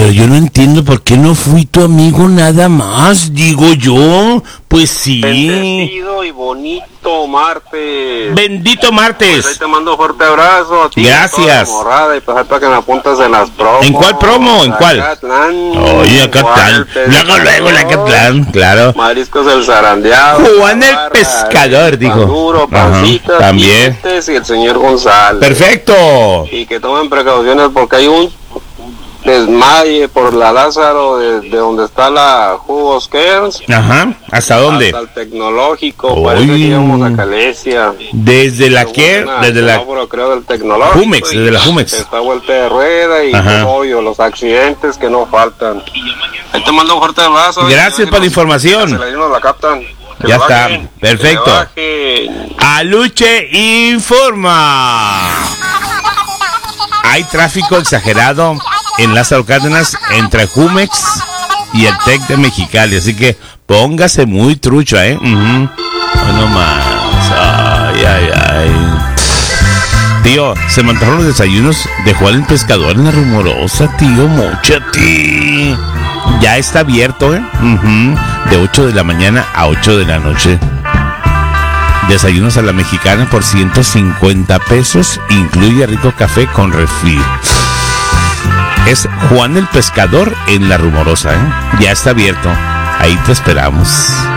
Pero yo no entiendo por qué no fui tu amigo nada más, digo yo. Pues sí. Bendecido y bonito martes. Bendito martes. Pues ahí te mando un fuerte abrazo a ti. Gracias. Morada, y pues ahí para que me apuntes en las promos. ¿En cuál promo? ¿En cuál? Acatlán. Oye, Acatlán. Luego, el Acatlán, claro. Mariscos el zarandeado. Juan el pescador, dijo. Maduro, Pancita, también. y el señor González. Perfecto. Y que tomen precauciones porque hay un desmaye por la Lázaro de donde está la Jugos Cares. Ajá, ¿hasta dónde? Hasta el Tecnológico, parece que íbamos a Calesia. ¿Desde la qué? Desde la creo del Tecnológico. Jumex, desde la Jumex. Está vuelta de rueda y obvio, los accidentes que no faltan. Ahí te mando un fuerte abrazo. Gracias por la información. La captan. Ya está, perfecto. Aluche informa. Hay tráfico exagerado en Lázaro Cárdenas entre Jumex y el TEC de Mexicali, así que póngase muy trucho, No más. Ay. Tío, se me antojaron los desayunos de Juan el Pescador en la Rumorosa, tío, mochati. Ya está abierto, de 8 de la mañana a 8 de la noche. Desayunos a la mexicana por 150 pesos. Incluye rico café con refil. Es Juan el Pescador en la Rumorosa, Ya está abierto. Ahí te esperamos.